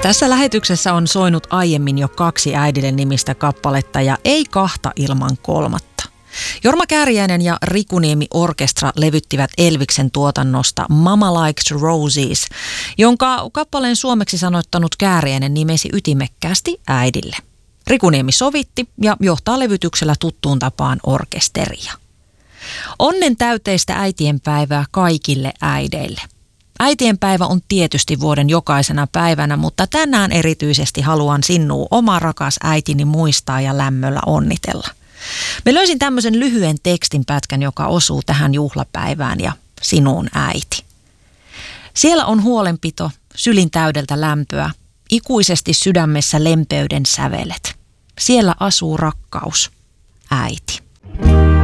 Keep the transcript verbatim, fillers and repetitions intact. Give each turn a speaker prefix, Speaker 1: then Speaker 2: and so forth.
Speaker 1: Tässä lähetyksessä on soinut aiemmin jo kaksi äidille nimistä kappaletta ja ei kahta ilman kolmatta. Jorma Kääriäinen ja Riku Niemi Orkestra levyttivät Elviksen tuotannosta Mama Likes Roses, jonka kappaleen suomeksi sanoittanut Kääriäinen nimesi ytimekkäästi äidille. Riku Niemi sovitti ja johtaa levytyksellä tuttuun tapaan orkesteria. Onnen täyteistä äitienpäivää kaikille äideille. Äitienpäivä on tietysti vuoden jokaisena päivänä, mutta tänään erityisesti haluan sinua oma rakas äitini muistaa ja lämmöllä onnitella. Me löysin tämmöisen lyhyen tekstinpätkän, joka osuu tähän juhlapäivään ja sinuun äiti. Siellä on huolenpito, sylin täydeltä lämpöä, ikuisesti sydämessä lempeyden sävelet. Siellä asuu rakkaus, äiti.